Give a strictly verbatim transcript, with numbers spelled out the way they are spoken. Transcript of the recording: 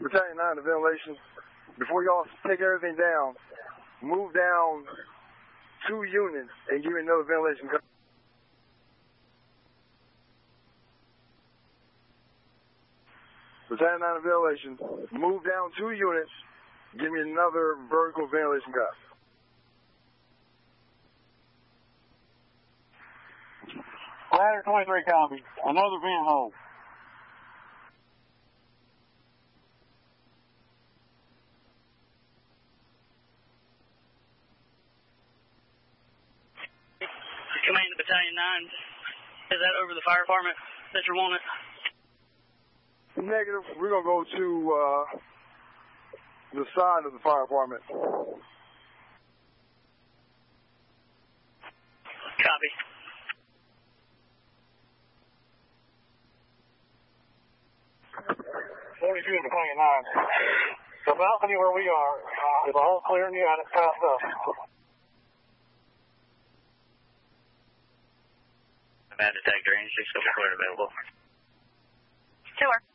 Battalion nine, the ventilation. Before y'all take everything down, move down two units and give me another ventilation cover. Battalion nine, the ventilation. Move down two units, give me another vertical ventilation cover. Ladder twenty-three copy. Another vent hole. Command to Battalion nine. Is that over the fire department that you're wanting? Negative. We're going to go to uh, the side of the fire department. Copy. forty-two Battalion nine. The balcony where we are is all clear and unit passed up. Command detector, range six, clear available. Sure.